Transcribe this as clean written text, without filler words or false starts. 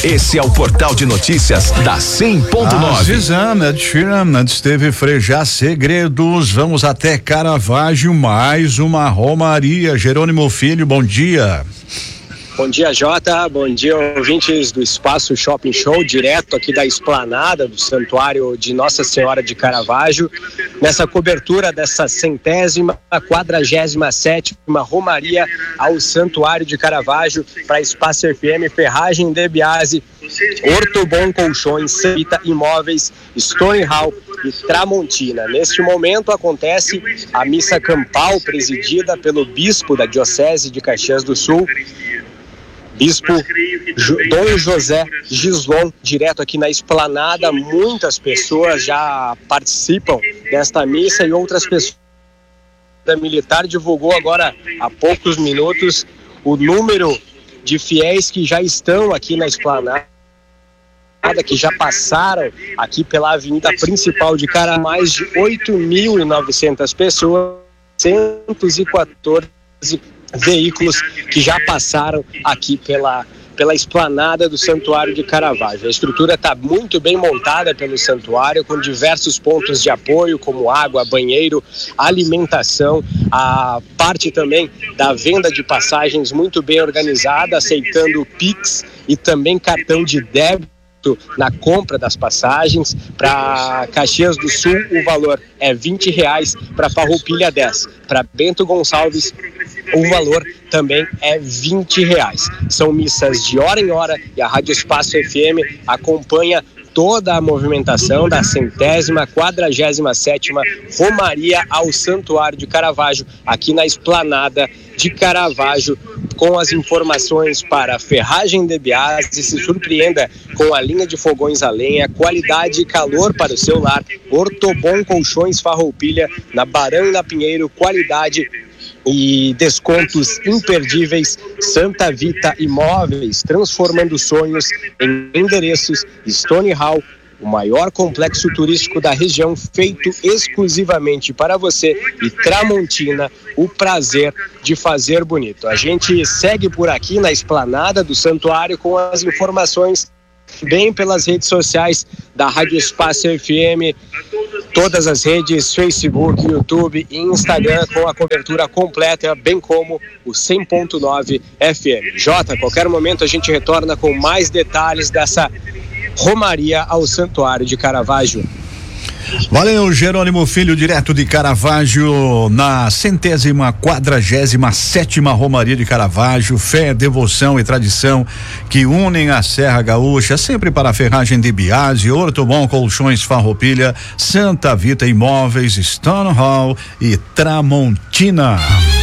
Esse é o portal de notícias da 100.9. Zizana esteve frejar segredos. Vamos até Caravaggio, mais uma romaria. Jerônimo Filho, bom dia. Bom dia, Jota. Bom dia, ouvintes do Espaço Shopping Show, direto aqui da esplanada do Santuário de Nossa Senhora de Caravaggio, nessa cobertura dessa 147ª Romaria ao Santuário de Caravaggio para Espaço FM, Ferragem de Biase, Ortobon Colchões, Vita Imóveis, Stone Hall e Tramontina. Neste momento acontece a missa campal presidida pelo bispo da Diocese de Caxias do Sul, Bispo Dom José Gislon, direto aqui na esplanada. Muitas pessoas já participam desta missa e outras pessoas. A militar divulgou agora há poucos minutos o número de fiéis que já estão aqui na esplanada, que já passaram aqui pela avenida principal de Cara, mais de 8.900 pessoas, 114 veículos que já passaram aqui pela esplanada do Santuário de Caravaggio. A estrutura está muito bem montada pelo santuário, com diversos pontos de apoio, como água, banheiro, alimentação, a parte também da venda de passagens muito bem organizada, aceitando Pix e também cartão de débito na compra das passagens. Para Caxias do Sul o valor é R$20, para Farroupilha 10, para Bento Gonçalves o valor também é R$20. São missas de hora em hora e a Rádio Espaço FM acompanha toda a movimentação da 147ª Romaria ao Santuário de Caravaggio, aqui na esplanada de Caravaggio, com as informações para Ferragem de Biase. Se surpreenda com a linha de fogões a lenha, qualidade e calor para o seu lar. Ortobon Colchões Farroupilha, na Barão e na Pinheiro, qualidade e descontos imperdíveis. Santa Vita Imóveis, transformando sonhos em endereços. Stone Hall, o maior complexo turístico da região, feito exclusivamente para você. E Tramontina, o prazer de fazer bonito. A gente segue por aqui na esplanada do santuário com as informações bem pelas redes sociais da Rádio Espaço FM, todas as redes, Facebook, YouTube e Instagram, com a cobertura completa, bem como o 100.9 FM. Jota, a qualquer momento a gente retorna com mais detalhes dessa Romaria ao Santuário de Caravaggio. Valeu, Jerônimo Filho, direto de Caravaggio, na 147ª Romaria de Caravaggio. Fé, devoção e tradição que unem a Serra Gaúcha, sempre para a Ferragem de Biase, Ortobon Colchões Farroupilha, Santa Vita Imóveis, Stone Hall e Tramontina.